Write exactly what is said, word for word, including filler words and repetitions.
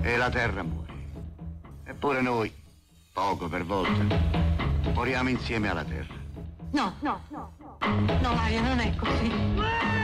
e la terra muore. Eppure noi, poco per volta, moriamo insieme alla terra. No, no, no, no, Mario, non è così.